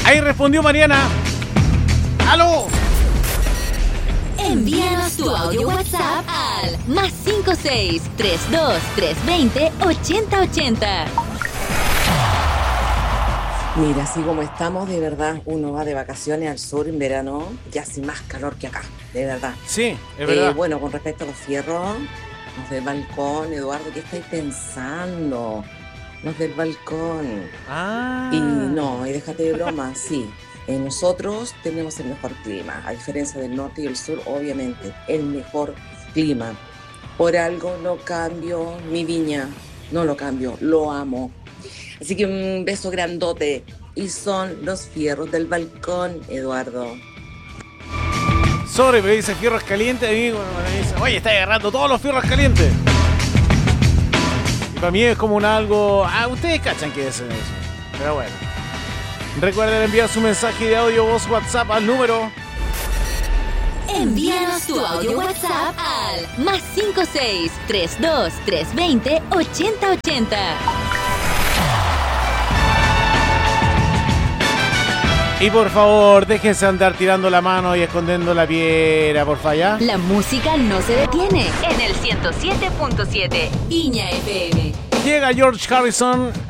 Ahí respondió Mariana. ¡Aló! Envíanos tu audio WhatsApp al +56 32 320 8080. Mira, así como estamos, de verdad, uno va de vacaciones al sur en verano y hace más calor que acá, de verdad. Sí, es verdad. Bueno, con respecto a los fierros, los del balcón, Eduardo, ¿qué estáis pensando? Los del balcón. Ah. Y no, y déjate de broma, sí. Nosotros tenemos el mejor clima, a diferencia del norte y el sur, obviamente, el mejor clima. Por algo no cambio mi viña, no lo cambio, lo amo. Así que un beso grandote. Y son los fierros del balcón, Eduardo. Sobre, me dice fierros calientes. A mí me dice, oye, está agarrando todos los fierros calientes. Y para mí es como algo... ustedes cachan que es eso. Pero bueno. Recuerden enviar su mensaje de audio voz WhatsApp al número... Envíanos tu audio WhatsApp al +56 32 320 8080. Y por favor, déjense andar tirando la mano y escondiendo la piedra, por favor. La música no se detiene en el 107.7 Viña FM. Llega George Harrison